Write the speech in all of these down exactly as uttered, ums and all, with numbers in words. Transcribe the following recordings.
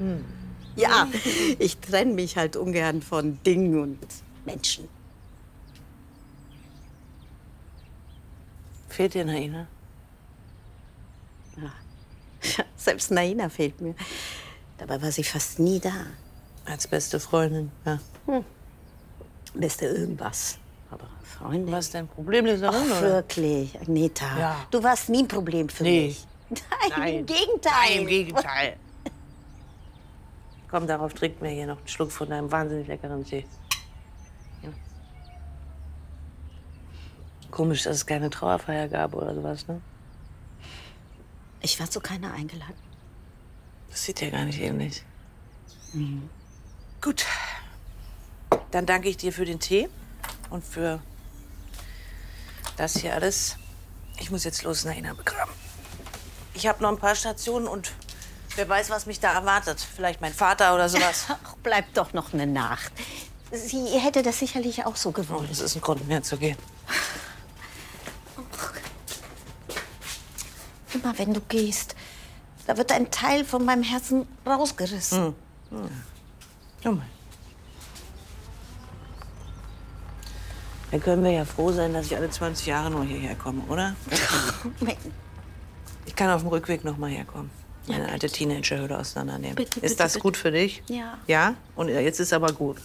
Hm. Ja, ich trenne mich halt ungern von Dingen und Menschen. Fehlt dir Naina? Ja, selbst Naina fehlt mir. Dabei war sie fast nie da. Als beste Freundin, ja. Hm. Beste irgendwas. Aber Freundin. Was ist dein Problem, Leserin, Ach, oder? wirklich, Agneta. Ja. Du warst nie ein Problem für Nee. mich. Nein, Nein. im Gegenteil. Nein, im Gegenteil. Komm, darauf trinken wir hier noch einen Schluck von deinem wahnsinnig leckeren Tee. Ja. Komisch, dass es keine Trauerfeier gab oder sowas, ne? Ich war zu keiner eingeladen. Das sieht ja gar nicht ähnlich. Mhm. Gut. Dann danke ich dir für den Tee und für das hier alles. Ich muss jetzt los Naina begraben. Ich habe noch ein paar Stationen und wer weiß, was mich da erwartet. Vielleicht mein Vater oder sowas. Ach, bleibt doch noch eine Nacht. Sie hätte das sicherlich auch so Oh, gewollt. das ist ein Grund, mehr zu gehen. Immer wenn du gehst, da wird ein Teil von meinem Herzen rausgerissen. Hm. Hm. Oh mein. Dann können wir ja froh sein, dass ich alle zwanzig Jahre nur hierher komme, oder? Ich kann auf dem Rückweg noch mal herkommen. Eine alte Teenagerhöhle auseinandernehmen. Bitte, ist bitte, das bitte. gut für dich? Ja. Ja? Und jetzt ist aber gut.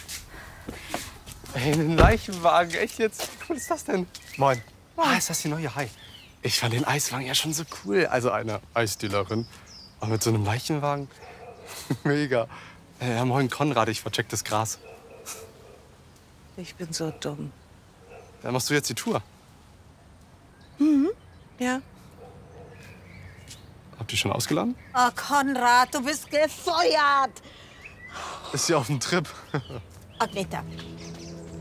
Hey, ein Leichenwagen, echt jetzt? Wie cool ist das denn? Moin. Ah, ist das die neue? Hi. Ich fand den Eiswagen ja schon so cool. Also eine Eisdealerin. Aber mit so einem Leichenwagen? Mega. Äh, ja, moin, Konrad, ich vercheck das Gras. Ich bin so dumm. Dann machst du jetzt die Tour. Mhm. Ja. Habt ihr schon ausgeladen? Oh, Konrad, du bist gefeuert. Ist sie auf dem Trip? Agneta,